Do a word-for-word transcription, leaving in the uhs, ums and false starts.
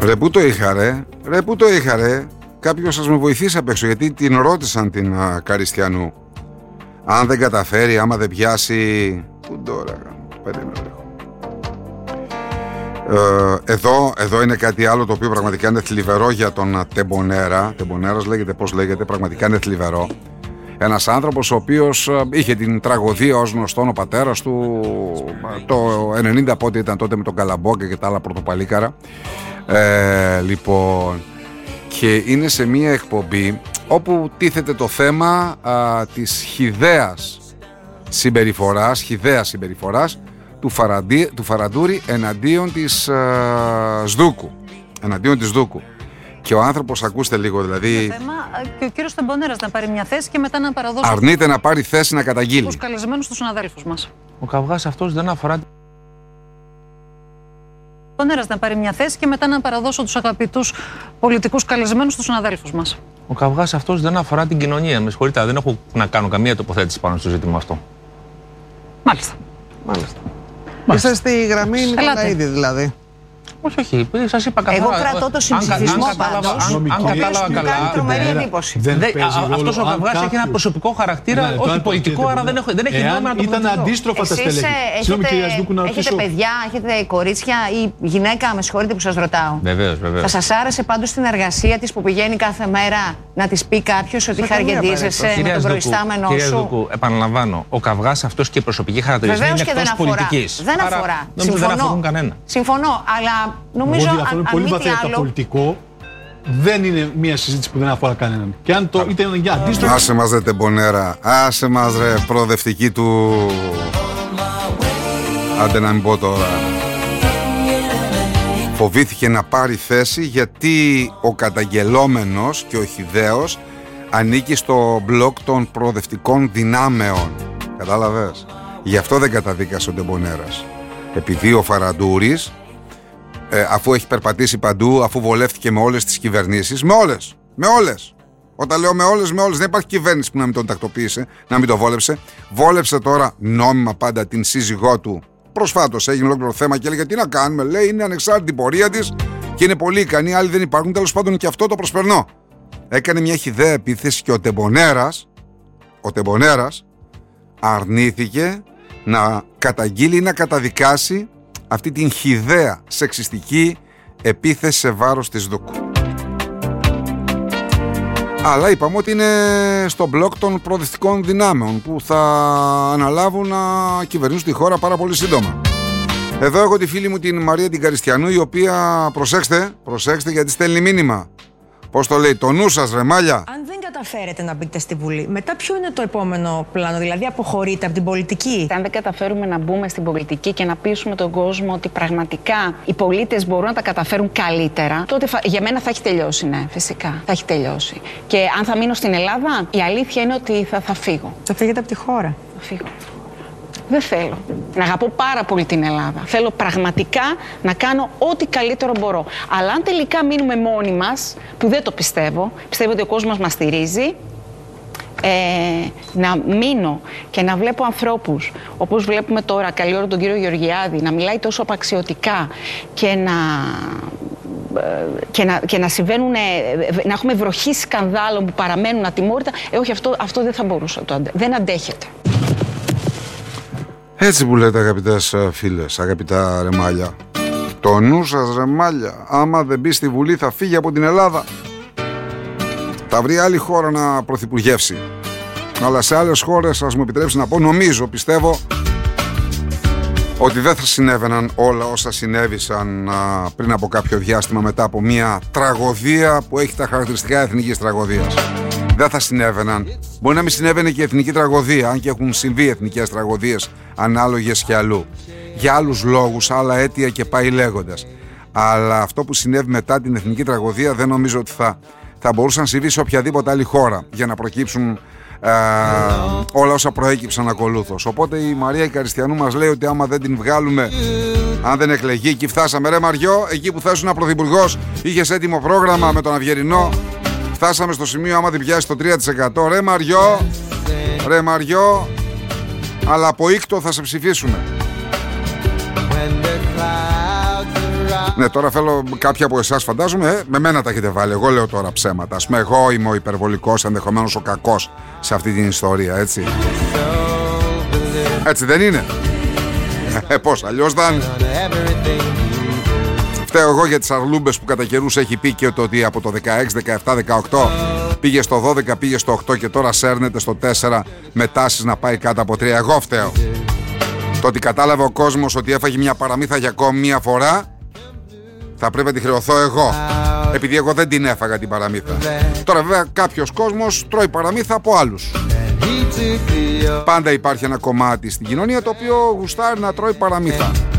Ρε που το είχα ρε, ρε που το είχα ρε. Κάποιος σας με βοηθήσει απ' έξω, γιατί την ρώτησαν την uh, Καριστιανού. Αν δεν καταφέρει, άμα δεν πιάσει. Πού τώρα, περίμενε. Ε, εδώ, εδώ είναι κάτι άλλο το οποίο πραγματικά είναι θλιβερό για τον Τεμπονέρα. Τεμπονέρας λέγεται, πώς λέγεται, πραγματικά είναι θλιβερό. Ένας άνθρωπος ο οποίος είχε την τραγωδία ως γνωστόν ο πατέρας του το ενενήντα, πότε ήταν τότε, με τον Καλαμπόκα και τα άλλα πρωτοπαλίκαρα. Ε, λοιπόν, και είναι σε μια εκπομπή όπου τίθεται το θέμα α, της χυδαίας συμπεριφοράς, χυδαίας συμπεριφοράς του, Φαραντί, του Φαραντούρη εναντίον της α, Σδούκου. Εναντίον της Σδούκου. Και ο άνθρωπος, ακούστε λίγο δηλαδή. Το θέμα, και ο κύριος Τεμπονέρας να πάρει μια θέση και μετά να παραδώσει. Αρνείται να πάρει θέση να καταγγείλει. Τους καλεσμένους τους συναδέλφους μας. Ο καυγάς αυτός δεν αφορά. Τεμπονέρας να πάρει μια θέση και μετά να παραδώσω τους αγαπητούς πολιτικούς καλεσμένους στους συναδέλφους μας. Ο καυγάς αυτός δεν αφορά την κοινωνία. Με συγχωρείτε, δεν έχω να κάνω καμία τοποθέτηση πάνω στο ζήτημα αυτό. Μάλιστα. Μάλιστα. Είστε στη γραμμή Νικολαίδη δηλαδή. Όχι, όχι, σας είπα καθαρά. Εγώ κρατώ το συμψηφισμό πάντως. Αν κατάλαβα καλά, τρομερή εντύπωση. Αυτός ο καυγάς έχει ένα προσωπικό χαρακτήρα, όχι πολιτικό, άρα δεν έχει νόημα να το ήταν αντίστροφα τα στελέχη. Έχετε παιδιά, έχετε κορίτσια ή γυναίκα, με συγχωρείτε που σας ρωτάω. Βεβαίως, βεβαίως. Θα σας άρεσε πάντως στην εργασία της που πηγαίνει κάθε μέρα να της πει κάποιος ότι χαργεντίζεσαι με τον προϊστάμενό σου? Κυρία Σδούκου, επαναλαμβάνω, ο καυγάς αυτός και η προσωπική χαρακτηριστική είναι εκτός πολιτικής. Δεν αφορά. Δεν αφορούν κανένα. Συμφωνώ, αλλά νομίζω αν, αν πολύ βαθύτερα πολιτικό, δεν είναι μια συζήτηση που δεν αφορά κανέναν. Και αν το είτε για αντίστοιχο. Άσε μας ρε Τεμπονέρα, άσε μας ρε προοδευτική του. Άντε να μην πω τώρα. Φοβήθηκε να πάρει θέση γιατί ο καταγγελόμενος και ο χυδαίος ανήκει στο μπλοκ των προοδευτικών δυνάμεων. Κατάλαβες? Γι' αυτό δεν καταδίκασε ο Τεμπονέρας. Επειδή ο Φαραντούρης, ε, αφού έχει περπατήσει παντού, αφού βολεύτηκε με όλες τις κυβερνήσεις, με όλες, με όλες. Όταν λέω με όλες, με όλες, δεν υπάρχει κυβέρνηση που να μην τον τακτοποίησε, να μην τον βόλεψε. Βόλεψε τώρα νόμιμα πάντα την σύζυγό του. Προσφάτως έγινε ολόκληρο θέμα και έλεγε τι να κάνουμε. Λέει είναι ανεξάρτητη πορεία της και είναι πολύ ικανή, άλλοι δεν υπάρχουν. Τέλος πάντων και αυτό το προσπερνώ. Έκανε μια χυδαία επίθεση και ο Τεμπονέρας, ο Τεμπονέρας αρνήθηκε να καταγγείλει ή να καταδικάσει αυτή την χυδαία σεξιστική επίθεση σε βάρος της Δούκου. Αλλά είπαμε ότι είναι στο μπλοκ των προοδευτικών δυνάμεων που θα αναλάβουν να κυβερνήσουν τη χώρα πάρα πολύ σύντομα. Εδώ έχω τη φίλη μου την Μαρία την Καριστιανού, η οποία, προσέξτε, προσέξτε γιατί στέλνει μήνυμα. Πώς το λέει, το νου σας ρε μάλια. Αν δεν καταφέρετε να μπείτε στη Βουλή, μετά ποιο είναι το επόμενο πλάνο, δηλαδή αποχωρείτε από την πολιτική? Αν δεν καταφέρουμε να μπούμε στην πολιτική και να πείσουμε τον κόσμο ότι πραγματικά οι πολίτες μπορούν να τα καταφέρουν καλύτερα, τότε για μένα θα έχει τελειώσει, ναι, φυσικά. Θα έχει τελειώσει. Και αν θα μείνω στην Ελλάδα, η αλήθεια είναι ότι θα, θα φύγω. Θα φύγετε από τη χώρα? Θα φύγω. Δεν θέλω. Να αγαπώ πάρα πολύ την Ελλάδα. Θέλω πραγματικά να κάνω ό,τι καλύτερο μπορώ. Αλλά αν τελικά μείνουμε μόνοι μας, που δεν το πιστεύω, πιστεύω ότι ο κόσμος μας στηρίζει, ε, να μείνω και να βλέπω ανθρώπους, όπως βλέπουμε τώρα, καλή ώρα τον κύριο Γεωργιάδη, να μιλάει τόσο απαξιωτικά και να... Και να, και να συμβαίνουν, να έχουμε βροχή σκανδάλων που παραμένουν ατιμόρυτα, ε, όχι, αυτό, αυτό δεν θα μπορούσα, το αντε, δεν αντέχεται. Έτσι που λέτε αγαπητές φίλες, αγαπητά ρεμάλια. Το νου σας ρεμάλια, άμα δεν μπει στη Βουλή θα φύγει από την Ελλάδα. Θα βρει άλλη χώρα να πρωθυπουργεύσει. Αλλά σε άλλες χώρες, ας μου επιτρέψει να πω, νομίζω, πιστεύω ότι δεν θα συνέβαιναν όλα όσα συνέβησαν α, πριν από κάποιο διάστημα μετά από μια τραγωδία που έχει τα χαρακτηριστικά εθνικής τραγωδίας. Δεν θα συνέβαιναν. Μπορεί να μην συνέβαινε και η εθνική τραγωδία, αν και έχουν συμβεί εθνικές τραγωδίες ανάλογες και αλλού. Για άλλους λόγους, άλλα αίτια και πάει λέγοντας. Αλλά αυτό που συνέβη μετά την εθνική τραγωδία δεν νομίζω ότι θα, θα μπορούσε να συμβεί σε οποιαδήποτε άλλη χώρα για να προκύψουν ε, όλα όσα προέκυψαν ακολούθως. Οπότε η Μαρία η Καριστιανού μας λέει ότι άμα δεν την βγάλουμε, αν δεν εκλεγεί, εκεί φτάσαμε. Ρε Μαριό, εκεί που θα ήσουν πρωθυπουργός, είχες έτοιμο πρόγραμμα με τον Αυγερινό. Φτάσαμε στο σημείο άμα δεν πιάσει το τρία τοις εκατό. Ρε Μαριό, ρε Μαριό, αλλά από ήκτο θα σε ψηφίσουμε. Ναι, τώρα θέλω κάποιοι από εσάς, φαντάζομαι, ε, με μένα τα έχετε βάλει. Εγώ λέω τώρα ψέματα. Ας πούμε, εγώ είμαι ο υπερβολικός, ενδεχομένως ο κακός σε αυτή την ιστορία, έτσι. Έτσι δεν είναι? Ε, πώς, αλλιώς θα είναι. Φταίω εγώ για τις αρλούμπες που κατά καιρούς έχει πει και το ότι από το δεκαέξι, δεκαεπτά, δεκαοκτώ πήγε στο δώδεκα, πήγε στο οκτώ και τώρα σέρνεται στο τέσσερα με τάσεις να πάει κάτω από τρία. Εγώ φταίω. Το ότι κατάλαβε ο κόσμος ότι έφαγε μια παραμύθα για ακόμη μια φορά, θα πρέπει να τη χρεωθώ εγώ, επειδή εγώ δεν την έφαγα την παραμύθα. Τώρα βέβαια κάποιος κόσμος τρώει παραμύθα από άλλους. Πάντα υπάρχει ένα κομμάτι στην κοινωνία το οποίο γουστάρει να τρώει παραμύθα.